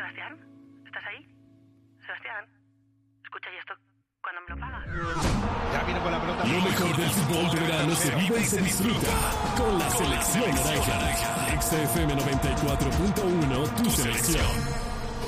Sebastián, ¿estás ahí? Sebastián, escucha, ¿y esto cuándo me lo pagas? Ya viene con la pelota. Lo mejor del fútbol de verano se vive y se disfruta con la selección naranja. XFM 94.1, tu selección.